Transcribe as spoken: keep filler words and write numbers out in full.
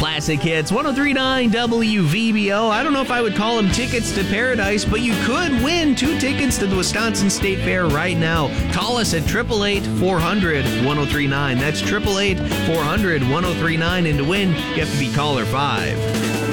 Classic Hits, one oh three point nine W V B O. I don't know if I would call them tickets to paradise, but you could win two tickets to the Wisconsin State Fair right now. Call us at eight eight eight, four hundred, one oh three nine. That's eight eight eight, four hundred, one oh three nine. And to win, you have to be caller five.